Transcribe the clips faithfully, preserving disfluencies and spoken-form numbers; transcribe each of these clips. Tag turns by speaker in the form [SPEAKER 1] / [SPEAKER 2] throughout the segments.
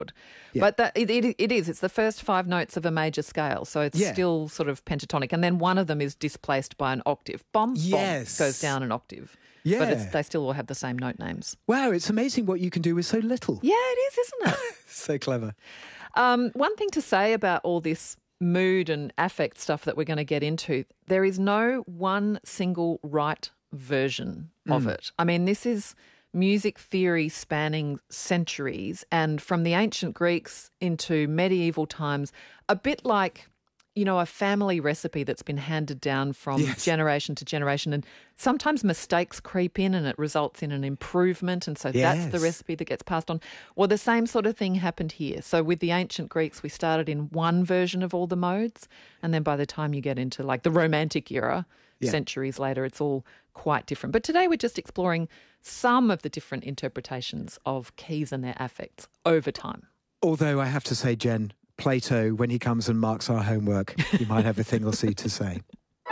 [SPEAKER 1] Yeah.
[SPEAKER 2] But that, it, it, it is. It's the first five notes of a major scale, so it's
[SPEAKER 1] Yeah.
[SPEAKER 2] still sort of pentatonic. And then one of them is displaced by an octave. Bom,
[SPEAKER 1] Yes.
[SPEAKER 2] bom, goes down an octave.
[SPEAKER 1] Yeah.
[SPEAKER 2] But it's, they still all have the same note names.
[SPEAKER 1] Wow, it's amazing what you can do with so little.
[SPEAKER 2] Yeah, it is, isn't it?
[SPEAKER 1] So clever.
[SPEAKER 2] Um, one thing to say about all this mood and affect stuff that we're going to get into, there is no one single right version of
[SPEAKER 1] Mm.
[SPEAKER 2] it. I mean, this is music theory spanning centuries, and from the ancient Greeks into medieval times, a bit like, you know, a family recipe that's been handed down from
[SPEAKER 1] Yes.
[SPEAKER 2] generation to generation, and sometimes mistakes creep in and it results in an improvement, and so that's the
[SPEAKER 1] Yes.
[SPEAKER 2] recipe that gets passed on. Well, the same sort of thing happened here. So with the ancient Greeks, we started in one version of all the modes, and then by the time you get into like the Romantic era,
[SPEAKER 1] Yeah.
[SPEAKER 2] centuries later, it's all quite different. But today we're just exploring some of the different interpretations of keys and their affects over time.
[SPEAKER 1] Although I have to say, Jen, Plato, when he comes and marks our homework, he might have a thing or two to say.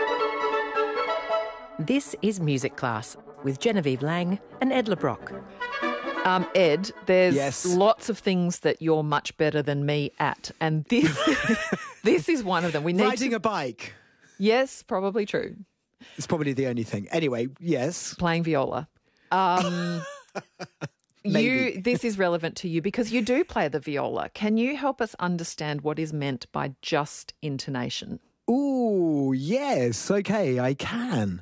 [SPEAKER 3] This is Music Class with Genevieve Lang and Ed LeBrock.
[SPEAKER 2] Um, Ed, there's
[SPEAKER 1] Yes.
[SPEAKER 2] lots of things that you're much better than me at, and this this is one of them. We need
[SPEAKER 1] Riding
[SPEAKER 2] to,
[SPEAKER 1] a bike.
[SPEAKER 2] yes, probably true.
[SPEAKER 1] It's probably the only thing. Anyway, yes.
[SPEAKER 2] Playing viola. Um, you,
[SPEAKER 1] Maybe.
[SPEAKER 2] this is relevant to you because you do play the viola. Can you help us understand what is meant by just intonation?
[SPEAKER 1] Ooh, yes. Okay, I can.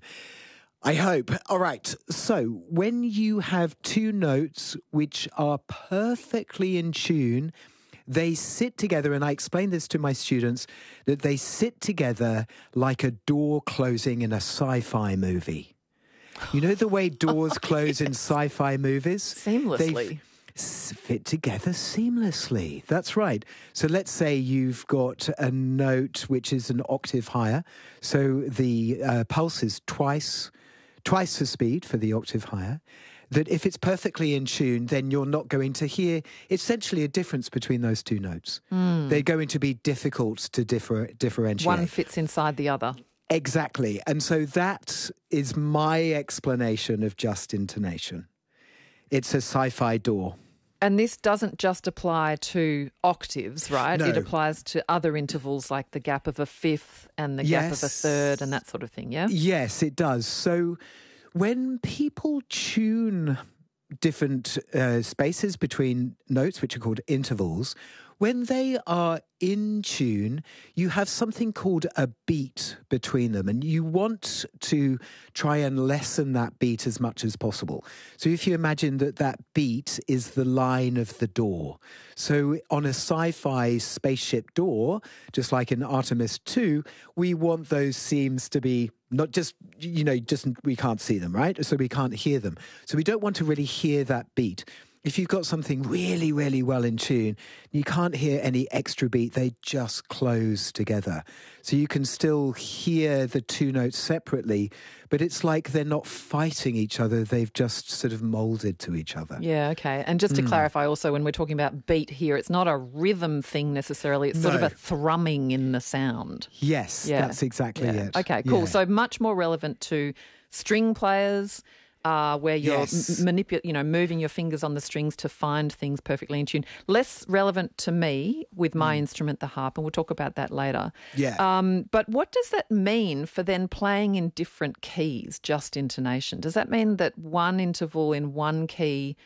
[SPEAKER 1] I hope. All right. So when you have two notes which are perfectly in tune, they sit together, and I explain this to my students, that they sit together like a door closing in a sci-fi movie. You know the way doors close in sci-fi movies?
[SPEAKER 2] Seamlessly.
[SPEAKER 1] They s- fit together seamlessly. That's right. So let's say you've got a note which is an octave higher. So the uh, pulse is twice, twice the speed for the octave higher. That if it's perfectly in tune, then you're not going to hear essentially a difference between those two notes. They're going to be difficult to differ, differentiate.
[SPEAKER 2] One fits inside the other.
[SPEAKER 1] Exactly. And so that is my explanation of just intonation. It's a sci-fi door.
[SPEAKER 2] And this doesn't just apply to octaves, right?
[SPEAKER 1] No.
[SPEAKER 2] It applies to other intervals like the gap of a fifth and the gap of a
[SPEAKER 1] Yes.
[SPEAKER 2] third and that sort of thing, yeah?
[SPEAKER 1] Yes, it does. So when people tune different uh, spaces between notes, which are called intervals, when they are in tune, you have something called a beat between them, and you want to try and lessen that beat as much as possible. So if you imagine that that beat is the line of the door. So on a sci-fi spaceship door, just like in Artemis two, we want those seams to be not just, you know, just we can't see them, right? So we can't hear them. So we don't want to really hear that beat. If you've got something really, really well in tune, you can't hear any extra beat. They just close together. So you can still hear the two notes separately, but it's like they're not fighting each other. They've just sort of molded to each other.
[SPEAKER 2] Yeah, okay. And just to
[SPEAKER 1] Hmm.
[SPEAKER 2] clarify also, when we're talking about beat here, it's not a rhythm thing necessarily. It's sort of
[SPEAKER 1] No.
[SPEAKER 2] a thrumming in the sound.
[SPEAKER 1] Yes,
[SPEAKER 2] Yeah.
[SPEAKER 1] that's exactly
[SPEAKER 2] Yeah.
[SPEAKER 1] it.
[SPEAKER 2] Okay, cool.
[SPEAKER 1] Yeah.
[SPEAKER 2] So much more relevant to string players, uh, where you're
[SPEAKER 1] Yes.
[SPEAKER 2] m- manipu- you know, moving your fingers on the strings to find things perfectly in tune. Less relevant to me with my instrument, the harp, and we'll talk about that later.
[SPEAKER 1] Hmm. Yeah.
[SPEAKER 2] Um, but what does that mean for then playing in different keys, just intonation? Does that mean that one interval in one key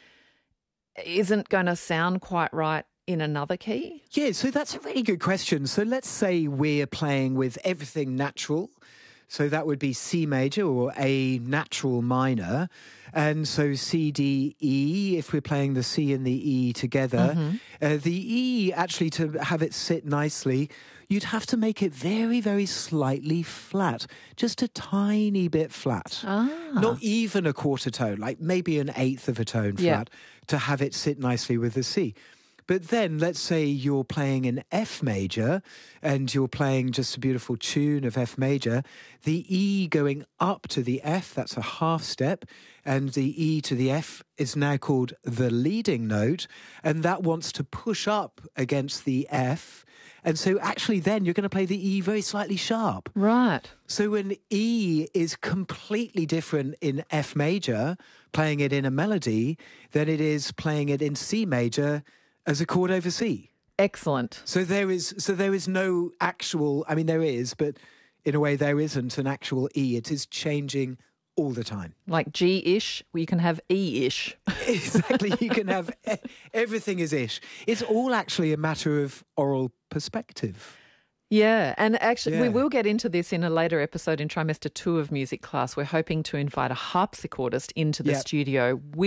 [SPEAKER 2] isn't going to sound quite right in another key?
[SPEAKER 1] Yeah, so that's a really good question. So let's say we're playing with everything natural. So that would be C major or A natural minor. And so C, D, E, if we're playing the C and the E together. Uh, the E, actually, to have it sit nicely, you'd have to make it very, very slightly flat. Just a tiny bit flat. Not even a quarter tone, like maybe an eighth of a tone
[SPEAKER 2] Yeah.
[SPEAKER 1] flat to have it sit nicely with the C. But then let's say you're playing an F major and you're playing just a beautiful tune of F major, the E going up to the F, that's a half step, and the E to the F is now called the leading note, and that wants to push up against the F. And so actually then you're going to play the E very slightly sharp.
[SPEAKER 2] Right.
[SPEAKER 1] So an E is completely different in F major, playing it in a melody, than it is playing it in C major, as a chord over C.
[SPEAKER 2] Excellent.
[SPEAKER 1] So there is so there is no actual, I mean, there is, but in a way there isn't an actual E. It is changing all the time.
[SPEAKER 2] Like G-ish, well, you can have E-ish.
[SPEAKER 1] Exactly. You can have, everything is ish. It's all actually a matter of oral perspective.
[SPEAKER 2] Yeah, and actually
[SPEAKER 1] Yeah.
[SPEAKER 2] we will get into this in a later episode in trimester two of music class. We're hoping to invite a harpsichordist into the
[SPEAKER 1] Yep.
[SPEAKER 2] studio with